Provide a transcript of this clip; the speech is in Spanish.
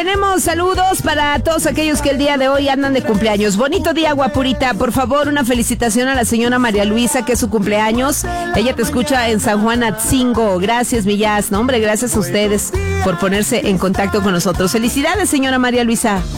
tenemos saludos para todos aquellos que el día de hoy andan de cumpleaños. Bonito día, guapurita. Por favor, una felicitación a la señora María Luisa, que es su cumpleaños. Ella te escucha en San Juan Atzingo. Gracias, Millas. No, hombre, gracias a ustedes por ponerse en contacto con nosotros. Felicidades, señora María Luisa.